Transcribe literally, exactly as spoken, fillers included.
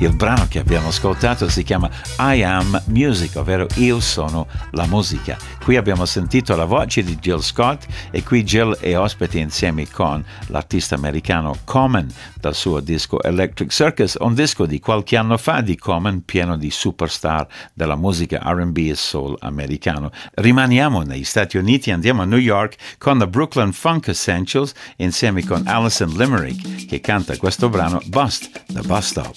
Il brano che abbiamo ascoltato si chiama I Am Music, ovvero Io sono la musica. Qui abbiamo sentito la voce di Jill Scott e qui Jill è ospite insieme con l'artista americano Common dal suo disco Electric Circus, un disco di qualche anno fa di Common pieno di superstar della musica R and B e soul americano. Rimaniamo negli Stati Uniti, andiamo a New York con la Brooklyn Funk Essentials insieme con Alison Limerick che canta questo brano Bust, The Bus Stop.